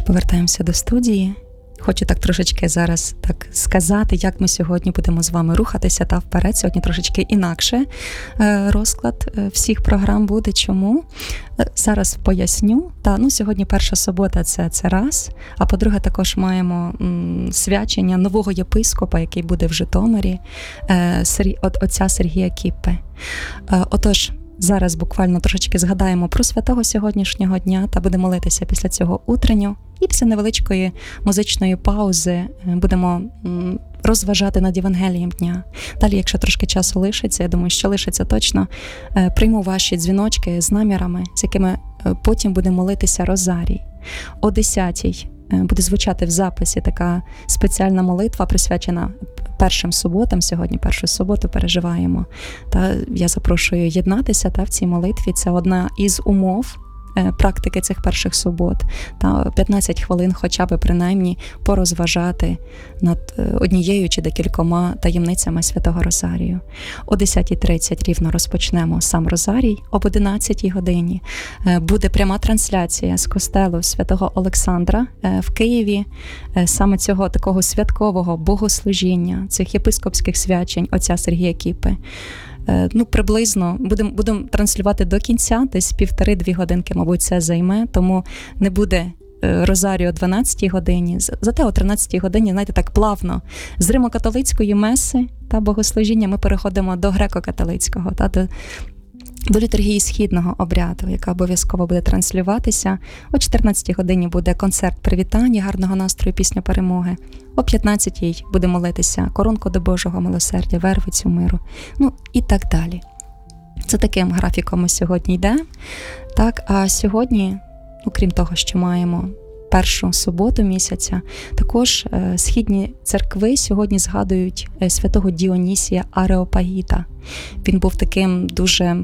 Повертаємося до студії. Хочу так трошечки зараз так сказати, як ми сьогодні будемо з вами рухатися та вперед. Сьогодні трошечки інакше розклад всіх програм буде. Чому? Зараз поясню. Сьогодні перша субота – це раз. А по-друге, також маємо свячення нового єпископа, який буде в Житомирі, отця Сергія Кіппе. Отож, зараз буквально трошечки згадаємо про святого сьогоднішнього дня та будемо молитися після цього утренню. І після невеличкої музичної паузи будемо розважати над Євангелієм дня. Далі, якщо трошки часу лишиться, я думаю, що лишиться точно, прийму ваші дзвіночки з намірами, з якими потім будемо молитися розарій. О 10-й буде звучати в записі така спеціальна молитва, присвячена першим суботам. Сьогодні першу суботу переживаємо. Та я запрошую єднатися в цій молитві. Це одна із умов практики цих перших субот, та 15 хвилин хоча б принаймні порозважати над однією чи декількома таємницями Святого Розарію. О 10:30 рівно розпочнемо сам Розарій, об 11 годині буде пряма трансляція з костелу Святого Олександра в Києві, саме цього такого святкового богослужіння, цих єпископських свячень отця Сергія Кіппе. Приблизно будемо транслювати до кінця, десь 1,5-2 годинки, мабуть, це займе, тому не буде Розарію о 12 годині, зате о 13 годині, знаєте, так плавно, з римо-католицької меси та богослужіння ми переходимо до греко-католицького, до літургії східного обряду, яка обов'язково буде транслюватися. О 14 годині буде концерт привітання, гарного настрою, пісня перемоги. О 15-й буде молитися коронку до Божого милосердя, вервицю миру, і так далі. Це таким графіком ми сьогодні йдемо. Так, а сьогодні, крім того, що маємо першу суботу місяця, також східні церкви сьогодні згадують святого Діонісія Ареопагіта. Він був таким дуже,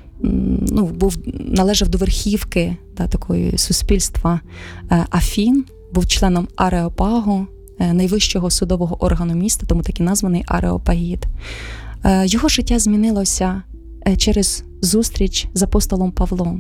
належав до верхівки такої суспільства Афін, був членом Ареопагу, найвищого судового органу міста, тому таки названий Ареопагіт. Його життя змінилося через зустріч з апостолом Павлом.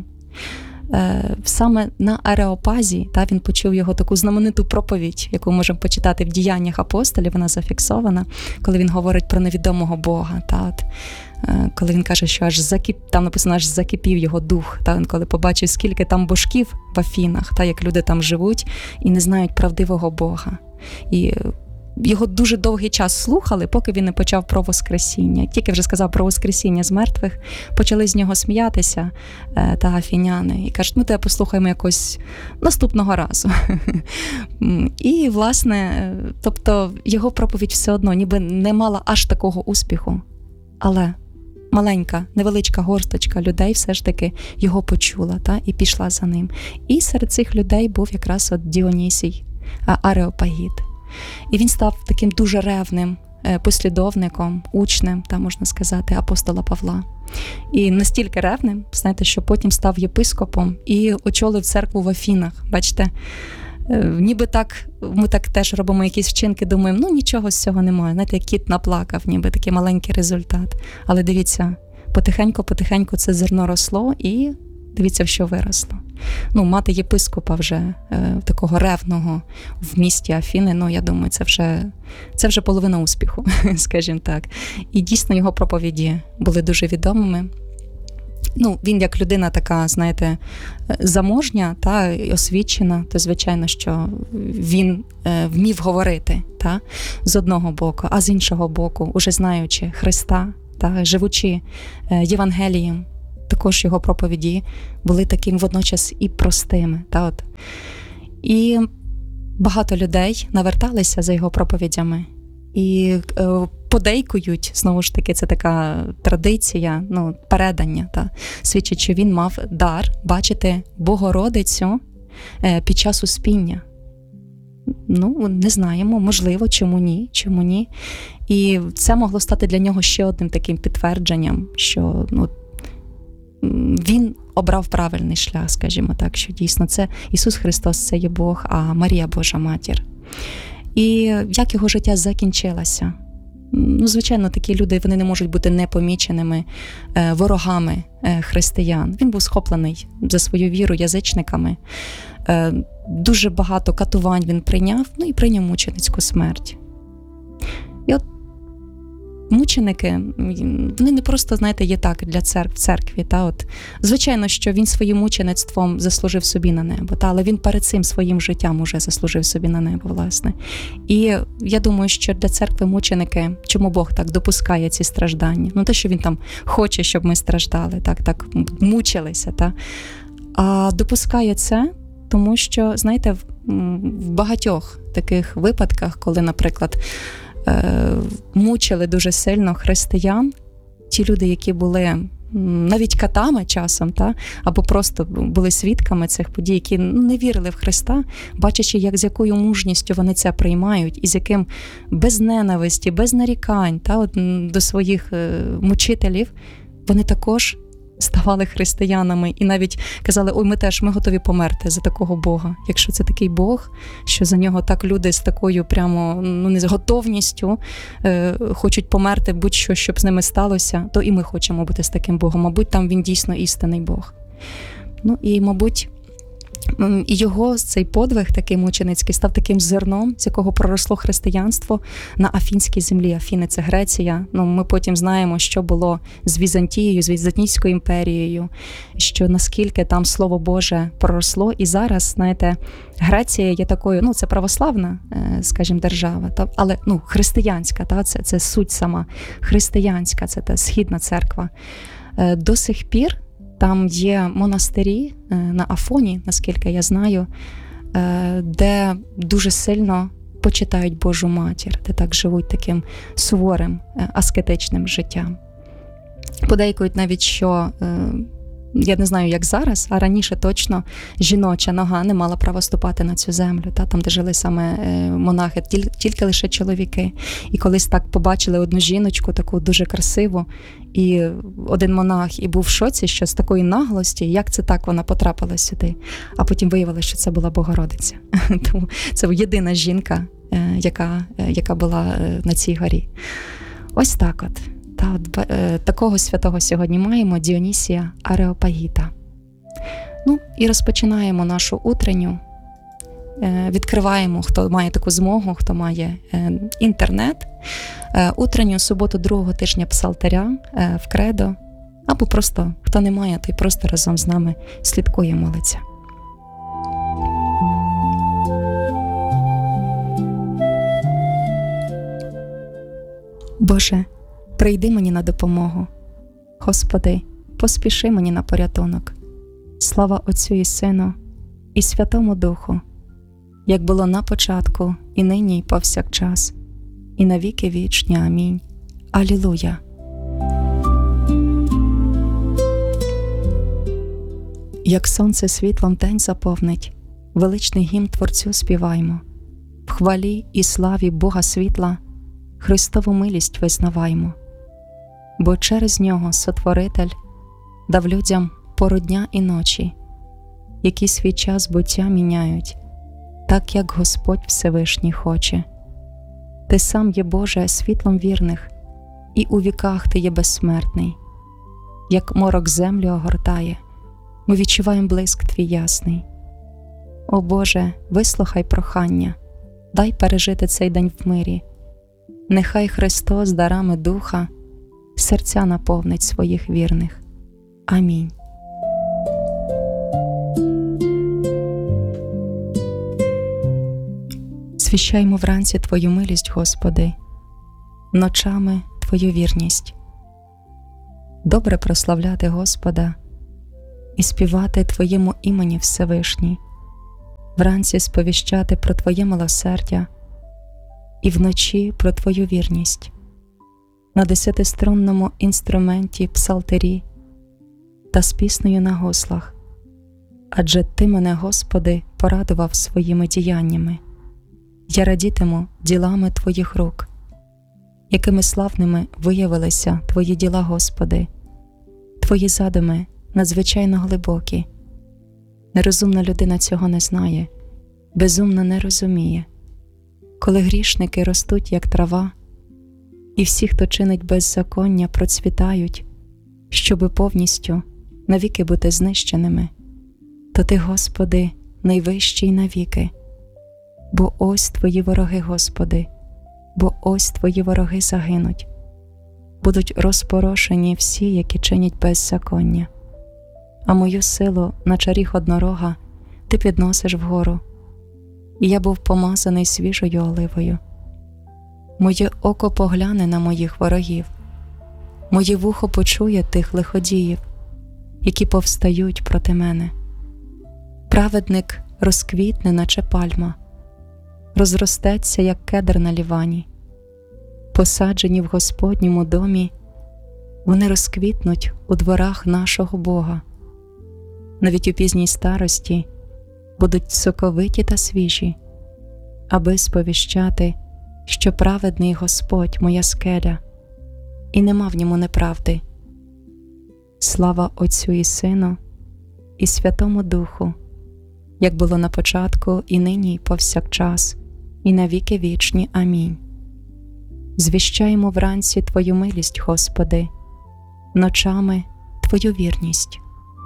Саме на Ареопазі він почув його таку знамениту проповідь, яку можемо почитати в діяннях апостолів, вона зафіксована, коли він говорить про невідомого Бога. Коли він каже, що там написано, аж закипів його дух, він коли побачив, скільки там божків в Афінах, як люди там живуть і не знають правдивого Бога. І його дуже довгий час слухали, поки він не почав про Воскресіння. Тільки вже сказав про Воскресіння з мертвих, почали з нього сміятися афіняни. І кажуть, тебе послухаємо якось наступного разу. І, власне, тобто його проповідь все одно ніби не мала аж такого успіху. Але маленька, невеличка горсточка людей все ж таки його почула і пішла за ним. І серед цих людей був якраз Діонісій Ареопагіт. І він став таким дуже ревним послідовником, учнем, можна сказати, апостола Павла. І настільки ревним, знаєте, що потім став єпископом і очолив церкву в Афінах. Бачите, ніби так, ми так теж робимо якісь вчинки, думаємо, нічого з цього немає. Знаєте, як кіт наплакав, ніби такий маленький результат. Але дивіться, потихеньку це зерно росло і дивіться, в що виросло. Мати єпископа вже такого ревного в місті Афіни, я думаю, це вже половина успіху, скажімо так. І дійсно його проповіді були дуже відомими. Він як людина така, знаєте, заможня і освічена, то звичайно, що він вмів говорити з одного боку, а з іншого боку, уже знаючи Христа, живучи Євангелієм, також його проповіді були таким водночас і простими. І багато людей наверталися за його проповідями. І подейкують, знову ж таки, це така традиція, передання, свідчить, що він мав дар бачити Богородицю під час успіння. Не знаємо, можливо, чому ні. І це могло стати для нього ще одним таким підтвердженням, що він обрав правильний шлях, скажімо так, що дійсно це Ісус Христос, це є Бог, а Марія Божа Матір. І як його життя закінчилося? Звичайно, такі люди, вони не можуть бути непоміченими ворогами християн. Він був схоплений за свою віру язичниками. Дуже багато катувань він прийняв, і прийняв мученицьку смерть. І от мученики, вони не просто, є так для церкві. Звичайно, що він своїм мучеництвом заслужив собі на небо, але він перед цим своїм життям уже заслужив собі на небо, власне. І я думаю, що для церкви мученики, чому Бог так допускає ці страждання? Те, що він там хоче, щоб ми страждали, так мучилися. А допускає це, тому що, в багатьох таких випадках, коли, наприклад, мучили дуже сильно християн, ті люди, які були навіть катами часом, або просто були свідками цих подій, які не вірили в Христа, бачачи, з якою мужністю вони це приймають, і з яким без ненависті, без нарікань до своїх мучителів, вони також ставали християнами і навіть казали, ми готові померти за такого Бога. Якщо це такий Бог, що за нього так люди з такою прямо не з готовністю хочуть померти будь-що, щоб з ними сталося, то і ми хочемо бути з таким Богом. Мабуть, там він дійсно істинний Бог. І, мабуть, і його цей подвиг такий мученицький став таким зерном, з якого проросло християнство на Афінській землі. Афіни – це Греція. Ми потім знаємо, що було з Візантією, з Візантійською імперією, що наскільки там Слово Боже проросло. І зараз, Греція є такою, це православна, скажімо, держава, але християнська, це суть сама християнська, це та східна церква. До сих пір там є монастирі на Афоні, наскільки я знаю, де дуже сильно почитають Божу Матір, де так живуть таким суворим, аскетичним життям. Подейкують навіть, що, я не знаю, як зараз, а раніше точно жіноча нога не мала права ступати на цю землю, там, де жили саме монахи, тільки лише чоловіки. І колись так побачили одну жіночку, таку дуже красиву, і один монах і був в шоці, що з такої наглості, як це так вона потрапила сюди. А потім виявилося, що це була Богородиця. Тому це єдина жінка, яка була на цій горі. Ось так от. Такого святого сьогодні маємо, Діонісія Ареопагіта. І розпочинаємо нашу утренню. Відкриваємо, хто має таку змогу, хто має інтернет. Утренню суботу другого тижня Псалтиря в Кредо. Або просто, хто не має, той просто разом з нами слідкує, молиться. Боже, прийди мені на допомогу. Господи, поспіши мені на порятунок. Слава Отцю і Сину, і Святому Духу, як було на початку, і нині, і повсякчас, і на віки вічні. Амінь. Алілуя. Як сонце світлом день заповнить, величний гімн Творцю співаймо. В хвалі і славі Бога світла Христову милість визнаваймо. Бо через нього Сотворитель дав людям пору дня і ночі, які свій час буття міняють, так як Господь Всевишній хоче. Ти сам є, Боже, світлом вірних, і у віках Ти є безсмертний. Як морок землю огортає, ми відчуваємо блиск Твій ясний. О Боже, вислухай прохання, дай пережити цей день в мирі. Нехай Христос дарами Духа серця наповнить своїх вірних. Амінь. Свіщаймо вранці Твою милість, Господи, ночами Твою вірність. Добре прославляти Господа і співати Твоєму імені Всевишній, вранці сповіщати про Твоє милосердя і вночі про Твою вірність. На 10-струнному інструменті псалтирі та з піснею на гослах. Адже Ти мене, Господи, порадував своїми діяннями. Я радітиму ділами Твоїх рук. Якими славними виявилися Твої діла, Господи. Твої задуми надзвичайно глибокі. Нерозумна людина цього не знає, безумно не розуміє. Коли грішники ростуть, як трава, і всі, хто чинить беззаконня, процвітають, щоби повністю навіки бути знищеними. То Ти, Господи, найвищий навіки. Бо ось Твої вороги, Господи, бо ось Твої вороги загинуть. Будуть розпорошені всі, які чинять беззаконня. А мою силу, наче ріг однорога, Ти підносиш вгору. І я був помазаний свіжою оливою. Моє око погляне на моїх ворогів, моє вухо почує тих лиходіїв, які повстають проти мене. Праведник розквітне, наче пальма, розростеться, як кедр на Лівані. Посаджені в Господньому домі, вони розквітнуть у дворах нашого Бога. Навіть у пізній старості будуть соковиті та свіжі, аби сповіщати, що праведний Господь моя скеля, і нема в ньому неправди. Слава Отцю і Сину, і Святому Духу, як було на початку, і нині, і повсякчас, і навіки вічні. Амінь. Звіщаємо вранці Твою милість, Господи, ночами Твою вірність.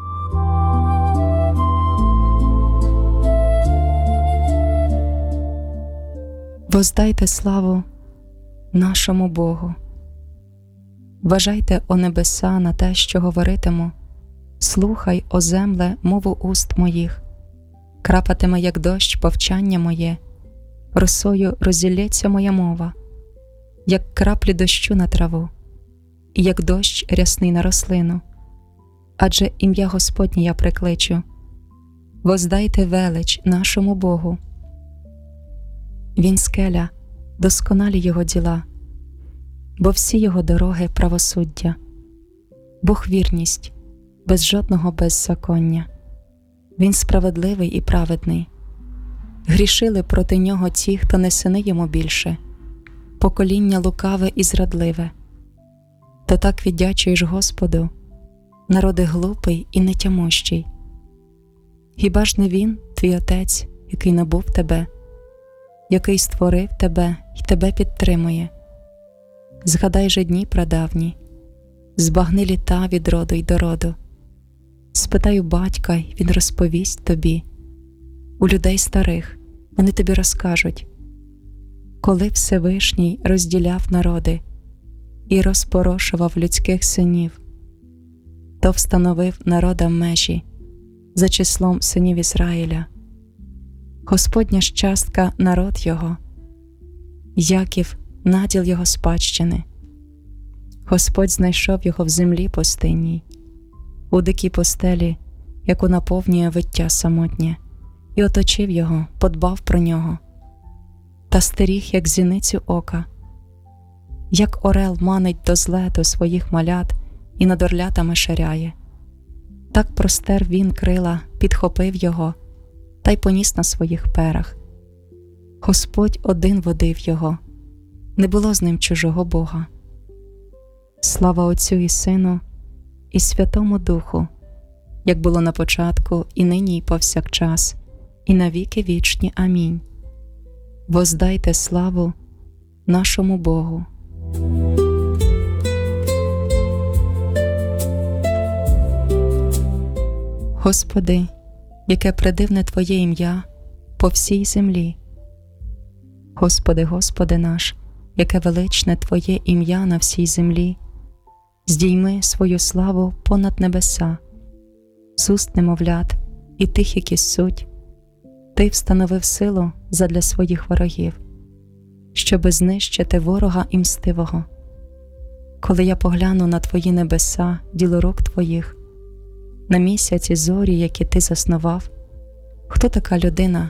Воздайте славу нашому Богу. Вважайте, о небеса, на те, що говоритиму. Слухай, о земле, мову уст моїх. Крапатиме, як дощ, повчання моє, росою розілється моя мова, як краплі дощу на траву, і як дощ рясний на рослину. Адже ім'я Господнє я прикличу. Воздайте велич нашому Богу. Він скеля, досконалі його діла, бо всі його дороги правосуддя. Бог вірність, без жодного беззаконня. Він справедливий і праведний. Грішили проти нього ті, хто не сини йому більше, покоління лукаве і зрадливе. То так віддячуєш Господу, народи глупий і нетямущий. Хіба ж не Він, твій Отець, який набув тебе, який створив тебе і тебе підтримує? Згадай же дні прадавні, збагни літа від роду й до роду. Спитай у батька, й він розповість тобі. У людей старих вони тобі розкажуть, коли Всевишній розділяв народи і розпорошував людських синів, то встановив народам межі за числом синів Ізраїля. Господня ж частка – народ його, Яків – наділ його спадщини. Господь знайшов його в землі пустинній, у дикій пустелі, яку наповнює виття самотнє, і оточив його, подбав про нього, та стеріг, як зіницю ока. Як орел манить до злету своїх малят і над орлятами ширяє, так простер він крила, підхопив його, та й поніс на своїх перах. Господь один водив його, не було з ним чужого Бога. Слава Отцю і Сину, і Святому Духу, як було на початку, і нині, і повсякчас, і навіки вічні. Амінь. Воздайте славу нашому Богу. Господи, яке предивне Твоє ім'я по всій землі. Господи, Господи наш, яке величне Твоє ім'я на всій землі. Здійми свою славу понад небеса, з уст немовлят і тих, які суть. Ти встановив силу задля своїх ворогів, щоби знищити ворога і мстивого. Коли я погляну на Твої небеса, діло рук Твоїх, на місяці зорі, які Ти заснував, хто така людина,